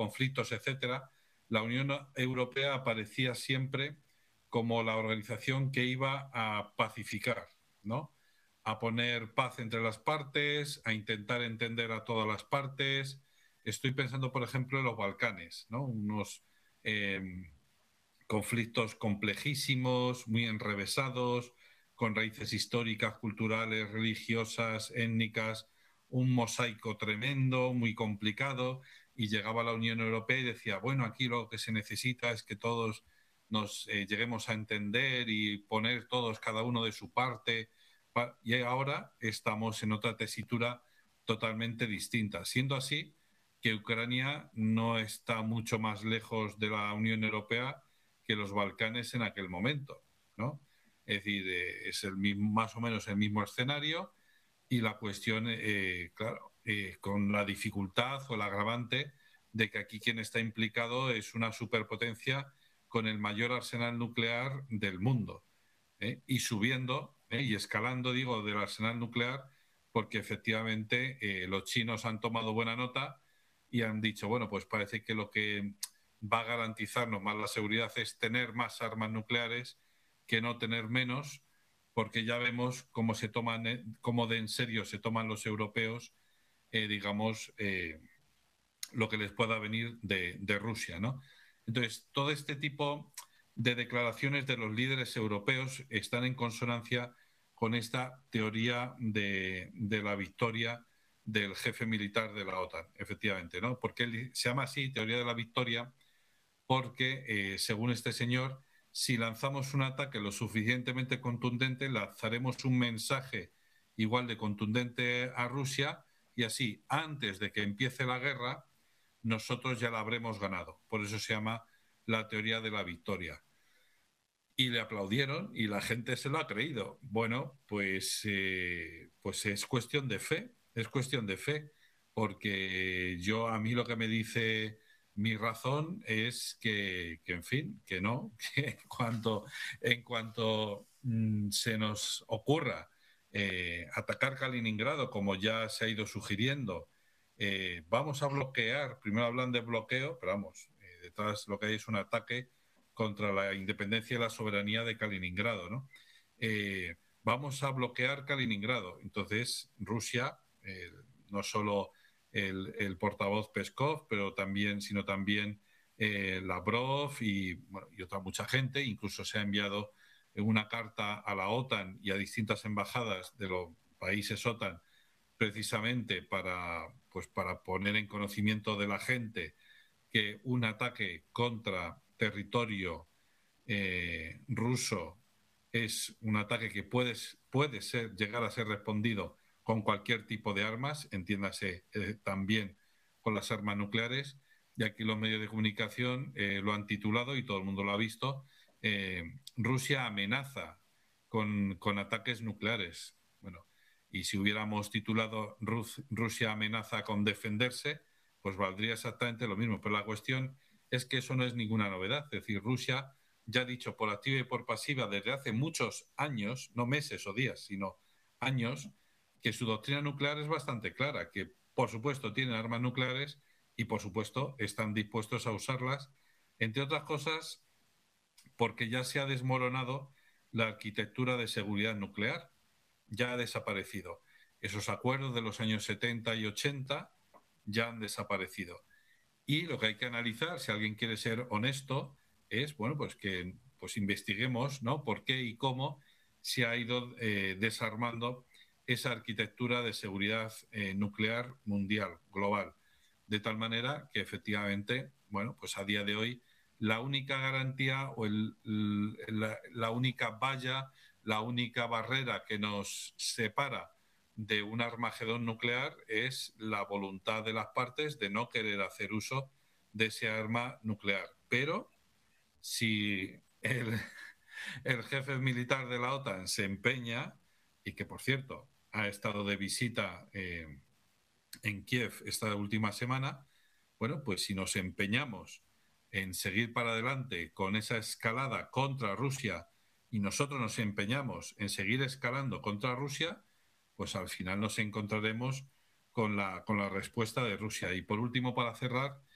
conflictos, etcétera, la Unión Europea aparecía siempre como la organización que iba a pacificar, ¿no? A poner paz entre las partes, a intentar entender a todas las partes. Estoy pensando, por ejemplo, en los Balcanes, ¿no? Unos eh, conflictos complejísimos, muy enrevesados, con raíces históricas, culturales, religiosas, étnicas, un mosaico tremendo, muy complicado, y llegaba la Unión Europea y decía, bueno, aquí lo que se necesita es que todos nos lleguemos a entender y poner todos cada uno de su parte, y ahora estamos en otra tesitura totalmente distinta. Siendo así, que Ucrania no está mucho más lejos de la Unión Europea que los Balcanes en aquel momento, ¿no? Es decir, es el mismo, más o menos el mismo escenario, y la cuestión, claro, con la dificultad o el agravante de que aquí quien está implicado es una superpotencia con el mayor arsenal nuclear del mundo, y subiendo, y escalando, digo, del arsenal nuclear, porque efectivamente los chinos han tomado buena nota y han dicho, bueno, pues parece que lo que va a garantizarnos más la seguridad es tener más armas nucleares que no tener menos, porque ya vemos cómo se toman, cómo de en serio se toman los europeos, digamos, lo que les pueda venir de Rusia, ¿no? Entonces, todo este tipo de declaraciones de los líderes europeos están en consonancia con esta teoría de la victoria del jefe militar de la OTAN, efectivamente, ¿no? Porque se llama así, teoría de la victoria, porque, según este señor, si lanzamos un ataque lo suficientemente contundente, lanzaremos un mensaje igual de contundente a Rusia, y así, antes de que empiece la guerra, nosotros ya la habremos ganado. Por eso se llama la teoría de la victoria. Y le aplaudieron y la gente se lo ha creído. Bueno, pues es cuestión de fe, es cuestión de fe, porque yo, a mí lo que me dice mi razón es que en fin, que no, que en cuanto se nos ocurra atacar Kaliningrado, como ya se ha ido sugiriendo, vamos a bloquear, primero hablan de bloqueo, pero vamos, detrás lo que hay es un ataque contra la independencia y la soberanía de Kaliningrado, ¿no? Vamos a bloquear Kaliningrado. Entonces, Rusia, no solo el portavoz Peskov, pero también, sino también Lavrov y, bueno, y otra mucha gente, incluso se ha enviado una carta a la OTAN y a distintas embajadas de los países OTAN, precisamente pues para poner en conocimiento de la gente que un ataque contra territorio ruso es un ataque que puede ser, llegar a ser respondido con cualquier tipo de armas, entiéndase también con las armas nucleares. Y aquí los medios de comunicación lo han titulado y todo el mundo lo ha visto. Rusia amenaza con ataques nucleares. Bueno, y si hubiéramos titulado Rusia amenaza con defenderse, pues valdría exactamente lo mismo. Pero la cuestión es que eso no es ninguna novedad. Es decir, Rusia ya ha dicho por activa y por pasiva desde hace muchos años, no meses o días, sino años, que su doctrina nuclear es bastante clara, que por supuesto tienen armas nucleares y por supuesto están dispuestos a usarlas, entre otras cosas porque ya se ha desmoronado la arquitectura de seguridad nuclear, ya ha desaparecido. Esos acuerdos de los años 70 y 80 ya han desaparecido. Y lo que hay que analizar, si alguien quiere ser honesto, es, bueno, pues que pues investiguemos, ¿no? Por qué y cómo se ha ido desarmando esa arquitectura de seguridad nuclear mundial, global. De tal manera que efectivamente, bueno, pues a día de hoy la única garantía o la única valla, la única barrera que nos separa de un Armagedón nuclear es la voluntad de las partes de no querer hacer uso de ese arma nuclear. Pero si el jefe militar de la OTAN se empeña, y que por cierto ha estado de visita en Kiev esta última semana, bueno, pues si nos empeñamos en seguir para adelante con esa escalada contra Rusia y nosotros nos empeñamos en seguir escalando contra Rusia, pues al final nos encontraremos con la respuesta de Rusia. Y por último, para cerrar,